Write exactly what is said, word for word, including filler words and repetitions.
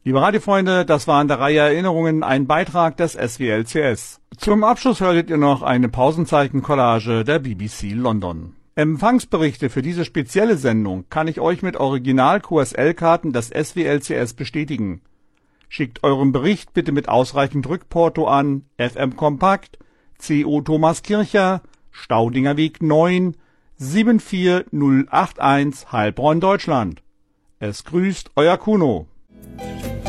Liebe Radiofreunde, das war in der Reihe Erinnerungen ein Beitrag des S W L C S. Zum Abschluss hörtet ihr noch eine Pausenzeichen-Collage der B B C London. Empfangsberichte für diese spezielle Sendung kann ich euch mit Original-Q S L-Karten des S W L C S bestätigen. Schickt euren Bericht bitte mit ausreichend Rückporto an F M Kompakt, C O Thomas Kircher, Staudingerweg neun, sieben vier null acht eins, Heilbronn, Deutschland. Es grüßt euer Kuno.